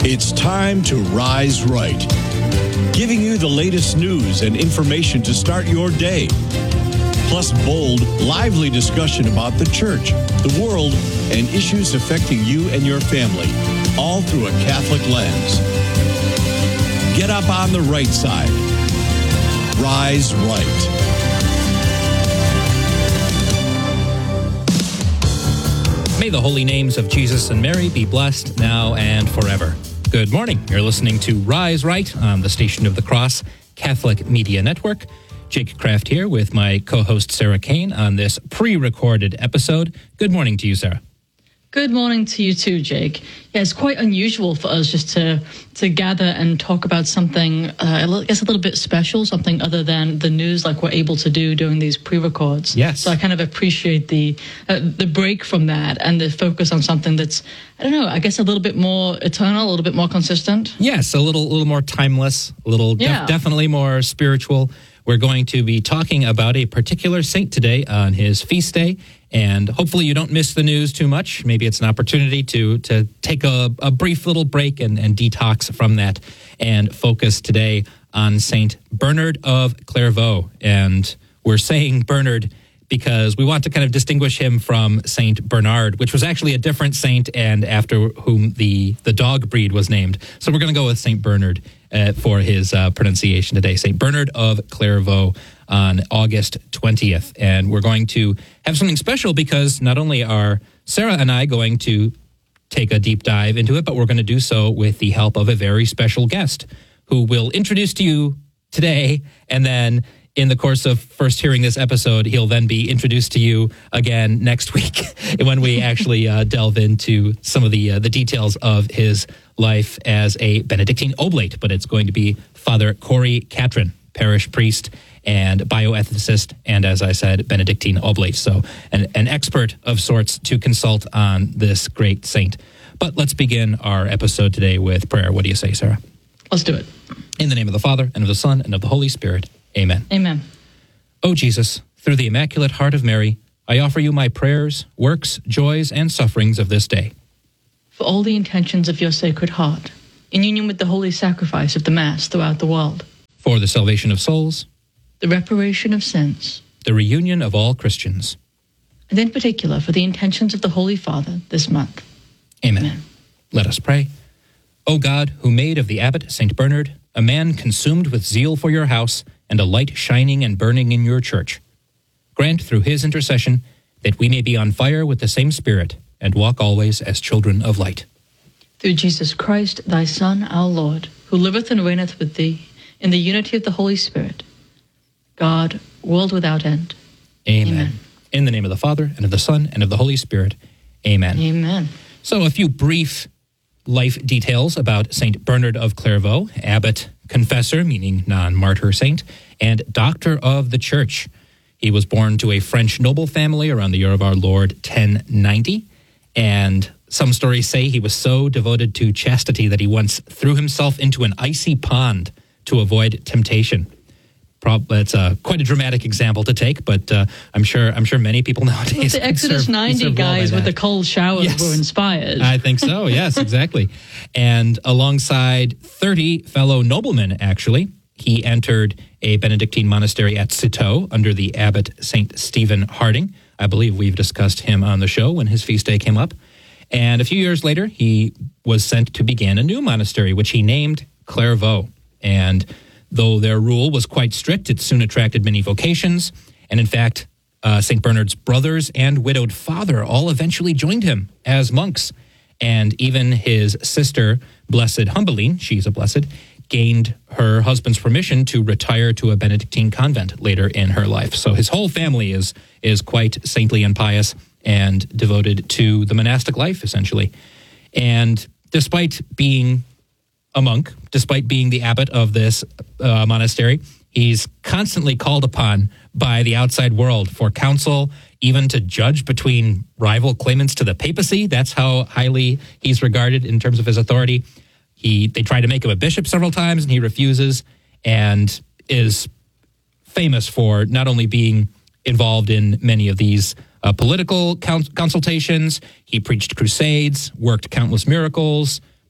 It's time to rise right, giving you the latest news and information to start your day. Plus bold, lively discussion about the church, the world, and issues affecting you and your family, all through a Catholic lens. Get up on the right side. Rise right. May the holy names of Jesus and Mary be blessed now and forever. Good morning. You're listening to Rise Right on the Station of the Cross Catholic Media Network. Jake Kraft here with my co-host Sarah Kane on this pre-recorded episode. Good morning to you, Sarah. Good morning to you too, Jake. Yeah, it's quite unusual for us just to gather and talk about something, I guess a little bit special, something other than the news like we're able to do during these pre-records. Yes. So I kind of appreciate the break from that and the focus on something that's, I don't know, I guess a little bit more eternal, a little bit more consistent. Yes, a little more timeless, a little definitely more spiritual. We're going to be talking about a particular saint today on his feast day, and hopefully you don't miss the news too much. Maybe it's an opportunity to take a brief little break and detox from that and focus today on Saint Bernard of Clairvaux. And we're saying Bernard because we want to kind of distinguish him from Saint Bernard, which was actually a different saint and after whom the dog breed was named. So we're going to go with Saint Bernard for his pronunciation today. Saint Bernard of Clairvaux on August 20th. And we're going to have something special because not only are Sarah and I going to take a deep dive into it, but we're going to do so with the help of a very special guest who will introduce to you today, and then in the course of first hearing this episode, he'll then be introduced to you again next week when we actually delve into some of the details of his life as a Benedictine Oblate. But it's going to be Father Corey Catron, parish priest and bioethicist, and as I said, Benedictine Oblate. So an expert of sorts to consult on this great saint. But let's begin our episode today with prayer. What do you say, Sarah? Let's do it. In the name of the Father, and of the Son, and of the Holy Spirit. Amen. Amen. O Jesus, through the Immaculate Heart of Mary, I offer you my prayers, works, joys, and sufferings of this day. For all the intentions of your Sacred Heart, in union with the holy sacrifice of the Mass throughout the world. For the salvation of souls. The reparation of sins. The reunion of all Christians. And in particular, for the intentions of the Holy Father this month. Amen. Let us pray. O God, who made of the abbot St. Bernard a man consumed with zeal for your house and a light shining and burning in your church, grant through his intercession that we may be on fire with the same Spirit and walk always as children of light. Through Jesus Christ, thy Son, our Lord, who liveth and reigneth with thee in the unity of the Holy Spirit, God, world without end. Amen. In the name of the Father, and of the Son, and of the Holy Spirit. Amen. Amen. So a few brief life details about Saint Bernard of Clairvaux, abbot, confessor, meaning non-martyr saint, and doctor of the Church. He was born to a French noble family around the year of our Lord 1090, and some stories say he was so devoted to chastity that he once threw himself into an icy pond to avoid temptation. It's quite a dramatic example to take, but I'm sure many people nowadays. Well, the Exodus 90 guys with the cold showers were inspired. I think so. Yes, exactly. And alongside 30 fellow noblemen, actually, he entered a Benedictine monastery at Citeaux under the abbot Saint Stephen Harding. I believe we've discussed him on the show when his feast day came up. And a few years later, he was sent to begin a new monastery, which he named Clairvaux. And though their rule was quite strict, it soon attracted many vocations. And in fact, St. Bernard's brothers and widowed father all eventually joined him as monks. And even his sister, Blessed Humbeline, she's a blessed, gained her husband's permission to retire to a Benedictine convent later in her life. So his whole family is quite saintly and pious and devoted to the monastic life, essentially. And despite being a monk, despite being the abbot of this monastery, he's constantly called upon by the outside world for counsel, even to judge between rival claimants to the papacy. That's how highly he's regarded in terms of his authority. They try to make him a bishop several times, and he refuses, and is famous for not only being involved in many of these political consultations. He preached crusades, worked countless miracles,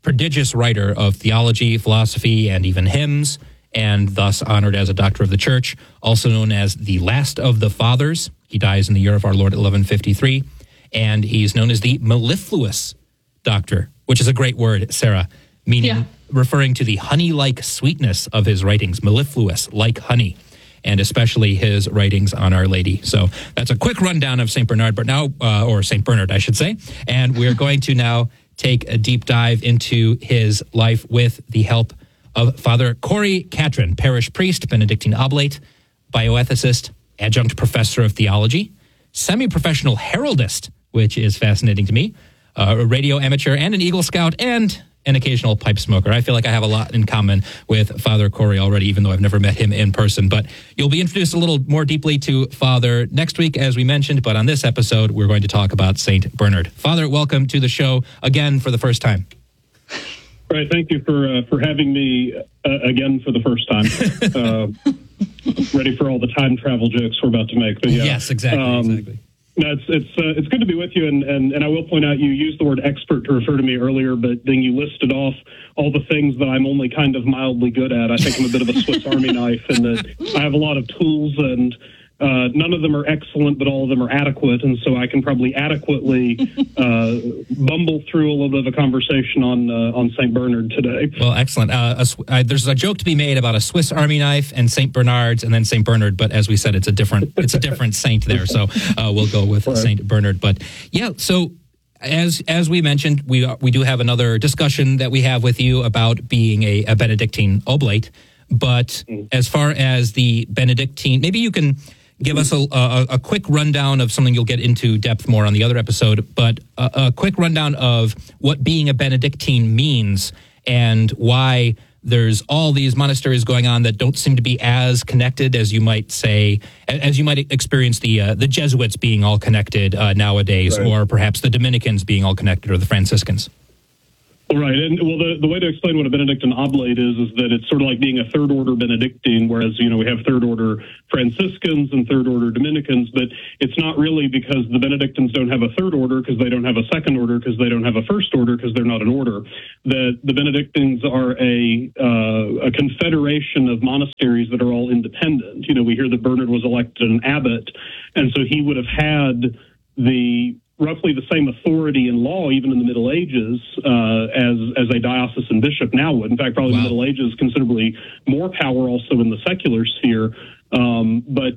prodigious writer of theology, philosophy, and even hymns, and thus honored as a doctor of the church, also known as the last of the fathers. He dies in the year of our Lord 1153, and he's known as the mellifluous doctor, which is a great word, Sarah, meaning referring to the honey-like sweetness of his writings, mellifluous, like honey, and especially his writings on Our Lady. So that's a quick rundown of St. Bernard, but now, or St. Bernard, I should say, and we're going to now take a deep dive into his life with the help of Father Corey Catron, parish priest, Benedictine oblate, bioethicist, adjunct professor of theology, semi-professional heraldist, which is fascinating to me, a radio amateur and an Eagle Scout, and an occasional pipe smoker. I feel like I have a lot in common with Father Corey already, even though I've never met him in person. But you'll be introduced a little more deeply to Father next week, as we mentioned. But on this episode, we're going to talk about St. Bernard. Father, welcome to the show again for the first time. Right. Thank you for having me again for the first time. Ready for all the time travel jokes we're about to make. But yeah. Yes, exactly. No, it's good to be with you, and I will point out you used the word expert to refer to me earlier, but then you listed off all the things that I'm only kind of mildly good at. I think I'm a bit of a Swiss Army knife, and that I have a lot of tools, and none of them are excellent, but all of them are adequate, and so I can probably adequately bumble through a little bit of a conversation on St. Bernard today. Well, excellent. There's a joke to be made about a Swiss Army knife and St. Bernard's and then St. Bernard, but as we said, it's a different saint there, so we'll go with right. St. Bernard. But yeah, so as we mentioned, we do have another discussion that we have with you about being a Benedictine oblate, but as far as the Benedictine, maybe you can give us a quick rundown of something you'll get into depth more on the other episode, but a quick rundown of what being a Benedictine means and why there's all these monasteries going on that don't seem to be as connected as you might say, as you might experience the Jesuits being all connected nowadays, right. Or perhaps the Dominicans being all connected, or the Franciscans. Right, and well, the way to explain what a Benedictine oblate is that it's sort of like being a third-order Benedictine, whereas, we have third-order Franciscans and third-order Dominicans, but it's not really because the Benedictines don't have a third order, because they don't have a second order, because they don't have a first order, because they're not an order. The Benedictines are a confederation of monasteries that are all independent. We hear that Bernard was elected an abbot, and so he would have had roughly the same authority in law, even in the Middle Ages, as a diocesan bishop now would. In fact, probably in the Middle Ages, considerably more power also in the secular sphere. But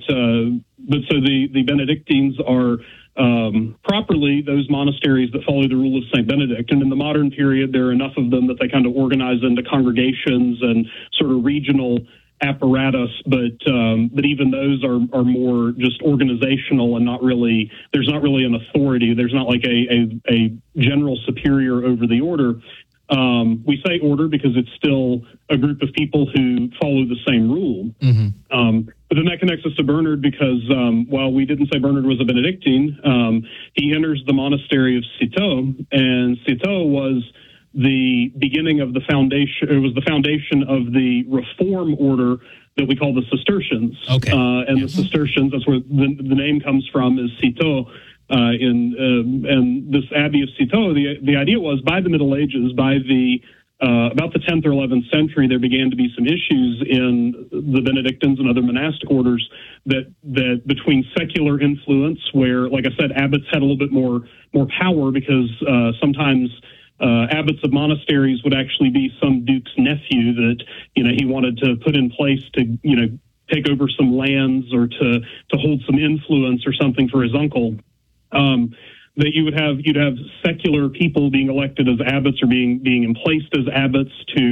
so the Benedictines are properly those monasteries that follow the rule of St. Benedict. And in the modern period, there are enough of them that they kind of organize into congregations and sort of regional apparatus, but even those are more just organizational and there's not really an authority. There's not like a general superior over the order. We say order because it's still a group of people who follow the same rule. Mm-hmm. But then that connects us to Bernard because while we didn't say Bernard was a Benedictine, he enters the monastery of Citeaux, and Citeaux was the beginning of the foundation. It was the foundation of the reform order that we call the Cistercians. Okay. And the Cistercians, that's where the name comes from, is Citeaux. And this Abbey of Citeaux, the idea was by the Middle Ages, by about the 10th or 11th century, there began to be some issues in the Benedictines and other monastic orders that between secular influence, where, like I said, abbots had a little bit more power because sometimes abbots of monasteries would actually be some duke's nephew that, he wanted to put in place to, take over some lands or to hold some influence or something for his uncle. That you'd have secular people being elected as abbots or being emplaced as abbots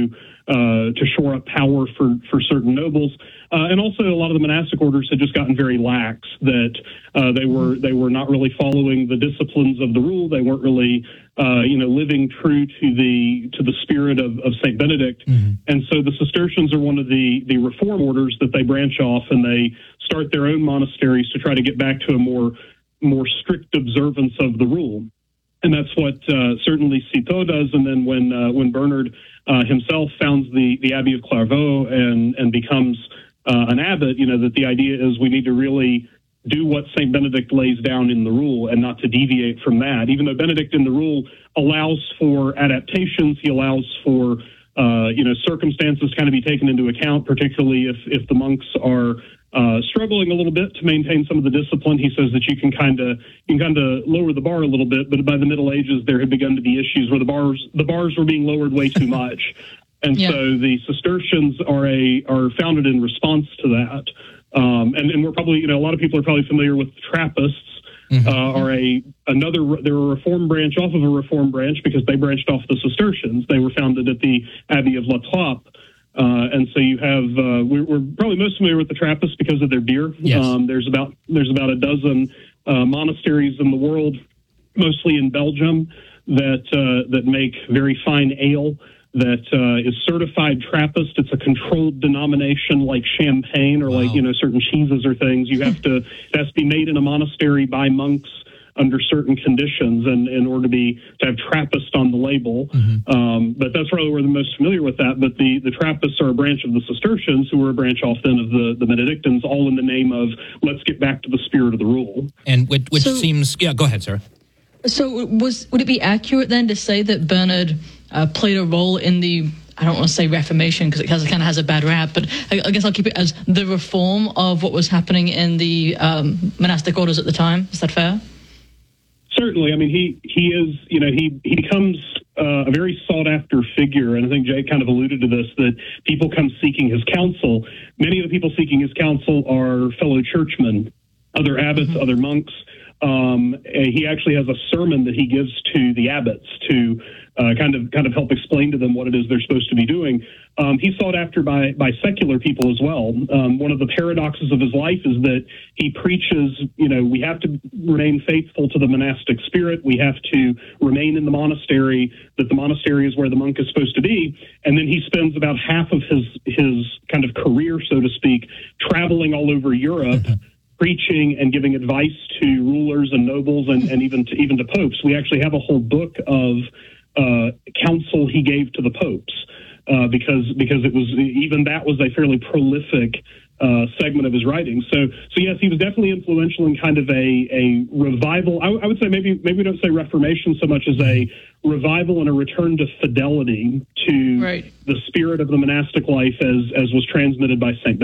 to shore up power for certain nobles. And also a lot of the monastic orders had just gotten very lax, that they were not really following the disciplines of the rule. They weren't really living true to the spirit of St. Benedict. Mm-hmm. And so the Cistercians are one of the reform orders that they branch off, and they start their own monasteries to try to get back to a more strict observance of the rule. And that's what certainly Citeaux does. And then when Bernard himself founds the Abbey of Clairvaux and becomes an abbot, that the idea is we need to really do what St. Benedict lays down in the rule and not to deviate from that. Even though Benedict in the rule allows for adaptations, he allows for circumstances kind of be taken into account, particularly if the monks are struggling a little bit to maintain some of the discipline. He says that you can kind of lower the bar a little bit, but by the Middle Ages there had begun to be issues where the bars were being lowered way too much, and so the Cistercians are founded in response to that. And we're probably, a lot of people are probably familiar with the Trappists. They're a Reformed branch off of a Reformed branch because they branched off the Cistercians. They were founded at the Abbey of La Trappe. And so you have, we're probably most familiar with the Trappists because of their beer. Yes. There's about a dozen monasteries in the world, mostly in Belgium, that make very fine ale that is certified Trappist. It's a controlled denomination like champagne or like, certain cheeses or things. It has to be made in a monastery by monks under certain conditions and in order to have Trappist on the label. But that's probably where they're most familiar with that. But the Trappists are a branch of the Cistercians, who were a branch off then of the Benedictines, all in the name of let's get back to the spirit of the rule. And which seems, go ahead, Sarah. So would it be accurate then to say that Bernard played a role in the, I don't want to say Reformation because it kind of has a bad rap, but I guess I'll keep it as the reform of what was happening in the monastic orders at the time? Is that fair? Certainly. I mean, he is, he becomes a very sought-after figure, and I think Jay kind of alluded to this, that people come seeking his counsel. Many of the people seeking his counsel are fellow churchmen, other abbots, other monks. He actually has a sermon that he gives to the abbots to kind of help explain to them what it is they're supposed to be doing. He's sought after by secular people as well. One of the paradoxes of his life is that he preaches, we have to remain faithful to the monastic spirit. We have to remain in the monastery, that the monastery is where the monk is supposed to be. And then he spends about half of his kind of career, so to speak, traveling all over Europe, preaching and giving advice to rulers and nobles and even to popes. We actually have a whole book of counsel he gave to the popes because it was, even that was a fairly prolific segment of his writings. So yes, he was definitely influential in kind of a revival. I would say maybe we don't say Reformation so much as a revival and a return to fidelity to the spirit of the monastic life as was transmitted by St.